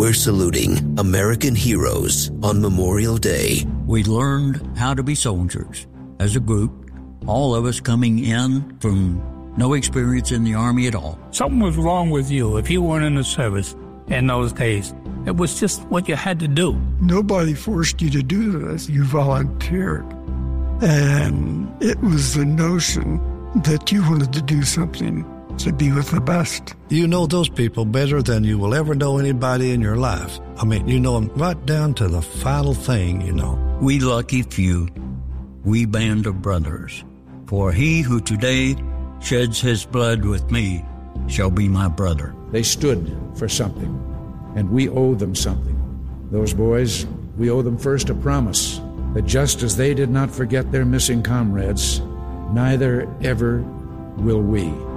we're saluting American heroes on Memorial Day. We learned how to be soldiers as a group, all of us coming in from no experience in the Army at all. Something was wrong with you if you weren't in the service in those days. It was just what you had to do. Nobody forced you to do this. You volunteered. And it was the notion that you wanted to do something to be with the best. You know those people better than you will ever know anybody in your life. I mean, you know them right down to the final thing, you know. We lucky few, we band of brothers. For he who today sheds his blood with me shall be my brother. They stood for something, and we owe them something. Those boys, we owe them first a promise that just as they did not forget their missing comrades, neither ever will we.